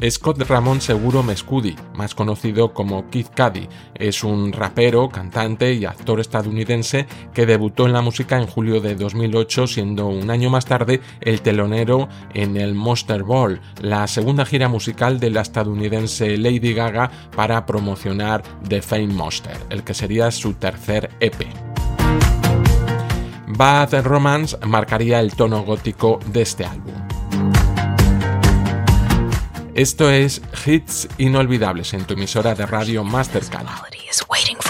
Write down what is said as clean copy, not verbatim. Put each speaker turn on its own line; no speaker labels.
Scott Ramón Seguro Mescudi, más conocido como Kid Cudi, es un rapero, cantante y actor estadounidense que debutó en la música en julio de 2008, siendo un año más tarde el telonero en el Monster Ball, la segunda gira musical de la estadounidense Lady Gaga para promocionar The Fame Monster, el que sería su tercer EP. Bad Romance marcaría el tono gótico de este álbum. Esto es Hits Inolvidables en tu emisora de radio Mastercard.